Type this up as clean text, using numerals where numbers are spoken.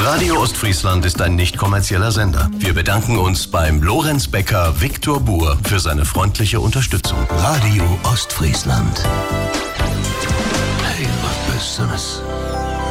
Radio Ostfriesland ist ein nicht kommerzieller Sender. Wir bedanken uns beim Lorenz-Bäcker Viktor Buhr für seine freundliche Unterstützung. Radio Ostfriesland. Hey, was Besseres.